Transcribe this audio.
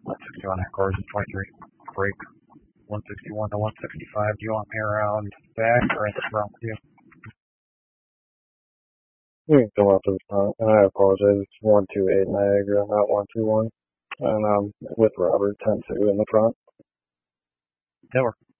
161 headquarters is 23. Break 161 to 165. Do you want me around back or in the front with you? You can come up to the front, and I apologize. It's 128 Niagara, not 121. And I'm with Robert 10-2 in the front. That works.